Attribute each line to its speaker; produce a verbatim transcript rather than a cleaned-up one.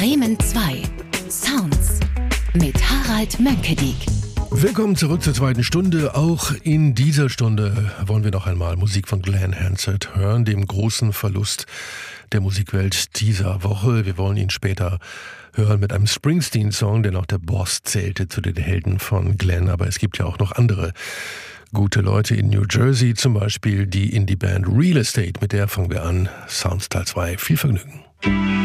Speaker 1: Bremen zwei. Sounds mit Harald Mönckedik.
Speaker 2: Willkommen zurück zur zweiten Stunde. Auch in dieser Stunde wollen wir noch einmal Musik von Glen Hansard hören, dem großen Verlust der Musikwelt dieser Woche. Wir wollen ihn später hören mit einem Springsteen-Song, denn auch der Boss zählte zu den Helden von Glen. Aber es gibt ja auch noch andere gute Leute in New Jersey, zum Beispiel die Indie-Band Real Estate. Mit der fangen wir an. Sounds Teil zwei. Viel Vergnügen.